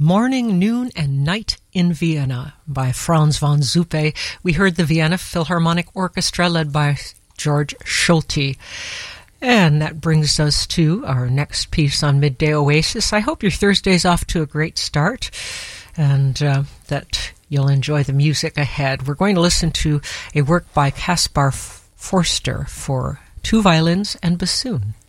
Morning, Noon, and Night in Vienna by Franz von Zuppe. We heard the Vienna Philharmonic Orchestra led by George Schulte. And that brings us to our next piece on Midday Oasis. I hope your Thursday's off to a great start and that you'll enjoy the music ahead. We're going to listen to a work by Kaspar Forster for 2 violins and bassoon.